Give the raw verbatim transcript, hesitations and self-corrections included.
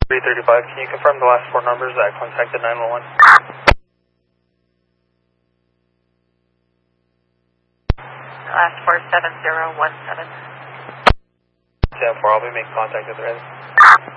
three thirty-five, can you confirm the last four numbers that contacted nine one one? Last four seven zero one seven. ten four, I'll be making contact at the ready.